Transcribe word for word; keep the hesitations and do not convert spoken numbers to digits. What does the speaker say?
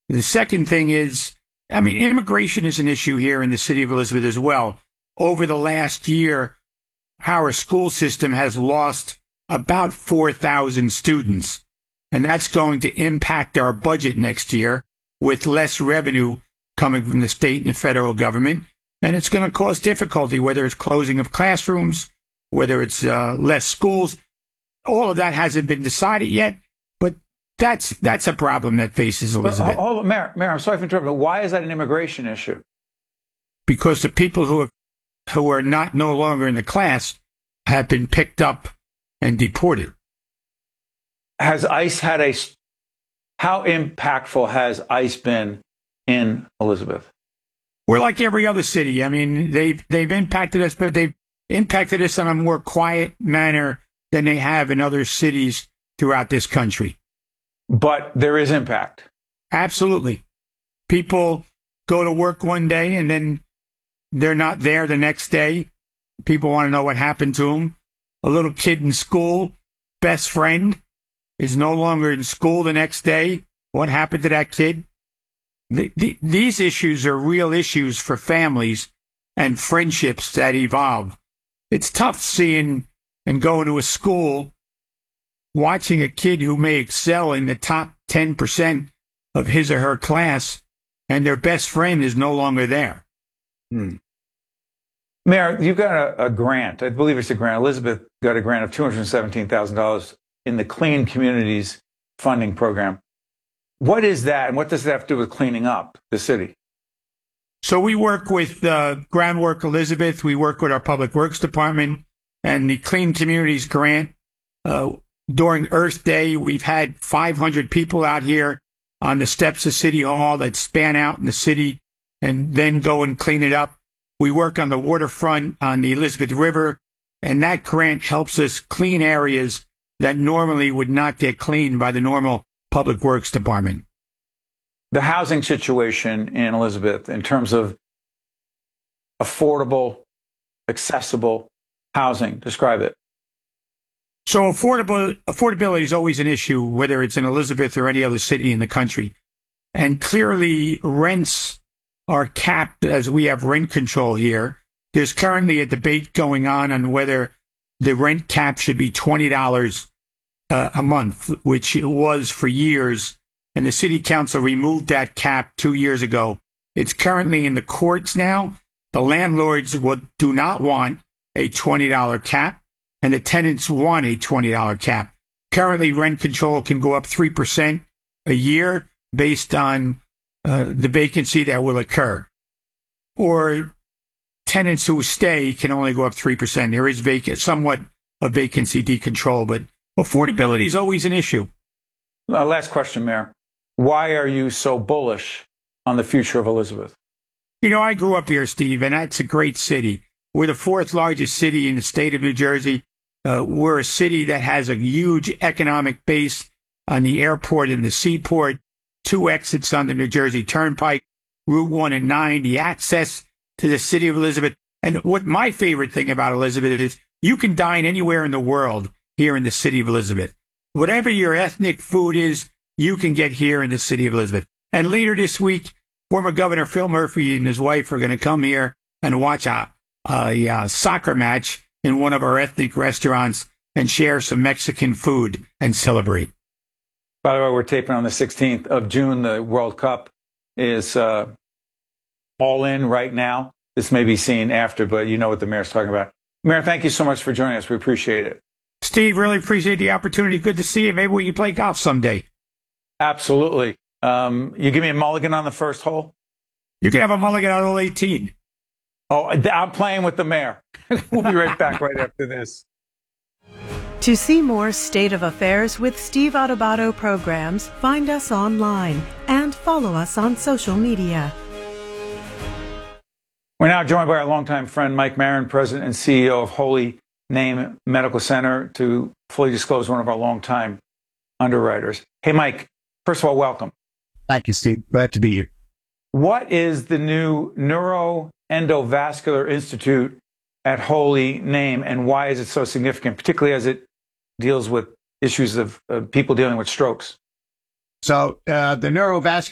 The second thing is, I mean, immigration is an issue here in the city of Elizabeth as well. Over the last year, our school system has lost about four thousand students, and that's going to impact our budget next year with less revenue coming from the state and the federal government. And it's going to cause difficulty, whether it's closing of classrooms, whether it's uh, less schools. All of that hasn't been decided yet, but that's that's a problem that faces Elizabeth. But, hold on, Mayor, Mayor, I'm sorry for interrupting, but why is that an immigration issue? Because the people who are, who are not no longer in the class have been picked up and deported. Has ICE had a... How impactful has ICE been in Elizabeth? We're like every other city. I mean, they've, they've impacted us, but they've impacted us in a more quiet manner than they have in other cities throughout this country. But there is impact. Absolutely. People go to work one day and then they're not there the next day. People want to know what happened to them. A little kid in school, best friend, is no longer in school the next day. What happened to that kid? The, the, these issues are real issues for families and friendships that evolve. It's tough seeing and going to a school, watching a kid who may excel in the top ten percent of his or her class, and their best friend is no longer there. Hmm. Mayor, you got a, a grant. I believe it's a grant. Elizabeth got a grant of two hundred seventeen thousand dollars in the Clean Communities funding program. What is that, and what does it have to do with cleaning up the city? So we work with uh, Groundwork Elizabeth. We work with our Public Works Department and the Clean Communities grant. Uh, during Earth Day, we've had five hundred people out here on the steps of City Hall that span out in the city and then go and clean it up. We work on the waterfront on the Elizabeth River, and that grant helps us clean areas that normally would not get cleaned by the normal Public Works Department. The housing situation in Elizabeth in terms of affordable, accessible housing, describe it. So affordable, affordability is always an issue, whether it's in Elizabeth or any other city in the country. And clearly rents are capped as we have rent control here. There's currently a debate going on on whether the rent cap should be twenty dollars uh, a month, which it was for years. And the city council removed that cap two years ago. It's currently in the courts now. The landlords would, do not want a twenty dollars cap, and the tenants want a twenty dollars cap. Currently, rent control can go up three percent a year based on uh, the vacancy that will occur. Or tenants who stay can only go up three percent. There is vac- somewhat of vacancy decontrol, but affordability is always an issue. Uh, last question, Mayor. Why are you so bullish on the future of Elizabeth? You know, I grew up here, Steve, and that's a great city. We're the fourth largest city in the state of New Jersey. Uh, we're a city that has a huge economic base on the airport and the seaport, two exits on the New Jersey Turnpike, Route one and nine, the access to the city of Elizabeth. And what my favorite thing about Elizabeth is you can dine anywhere in the world here in the city of Elizabeth. Whatever your ethnic food is, you can get here in the city of Elizabeth. And later this week, former Governor Phil Murphy and his wife are going to come here and watch a, a, a soccer match in one of our ethnic restaurants and share some Mexican food and celebrate. By the way, we're taping on the sixteenth of June. The World Cup is uh, all in right now. This may be seen after, but you know what the mayor's talking about. Mayor, thank you so much for joining us. We appreciate it. Steve, really appreciate the opportunity. Good to see you. Maybe we can play golf someday. Absolutely. Um, you give me a mulligan on the first hole? You can have a mulligan on hole eighteen. Oh, I'm playing with the mayor. We'll be right back right after this. To see more State of Affairs with Steve Adubato programs, find us online and follow us on social media. We're now joined by our longtime friend, Mike Marin, President and C E O of Holy Name Medical Center, to fully disclose one of our longtime underwriters. Hey, Mike, first of all, welcome. Thank you, Steve. Glad to be here. What is the new Neuroendovascular Institute at Holy Name, and why is it so significant, particularly as it deals with issues of uh, people dealing with strokes? So uh, the neurovascular